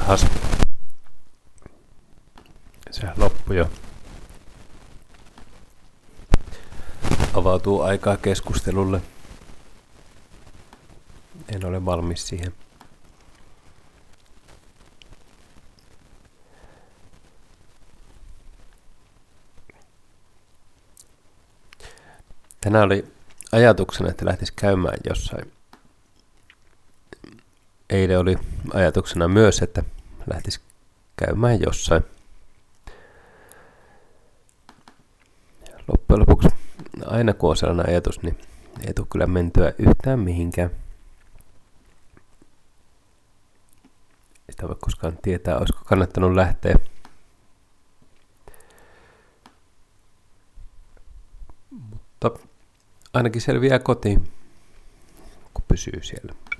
Jahas. Sehän loppui jo. Avautuu aikaa keskustelulle. En ole valmis siihen. Tänään oli ajatuksena, että lähtisi käymään jossain. Eilen oli ajatuksena myös, että lähtisi käymään jossain. Loppujen lopuksi aina kun on sellainen ajatus, niin ei tule kyllä mentyä yhtään mihinkään. Sitä voi koskaan tietää, olisiko kannattanut lähteä. Mutta ainakin selviää kotiin, kun pysyy siellä.